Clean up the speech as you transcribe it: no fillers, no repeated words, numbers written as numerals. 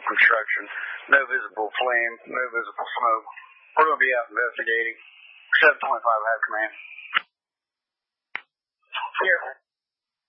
construction. No visible flame, no visible smoke. We're going to be out investigating. 725 have command. Here.